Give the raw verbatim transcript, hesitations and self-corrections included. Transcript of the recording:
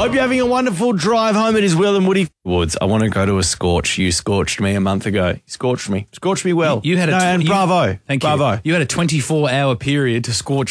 Hope you're having a wonderful drive home. It is Will and Woody Woods. I want to go to a scorch. You scorched me a month ago. You scorched me. Scorched me well. You had a no, tw- and you- bravo. Thank bravo. you. You had a twenty-four hour period to scorch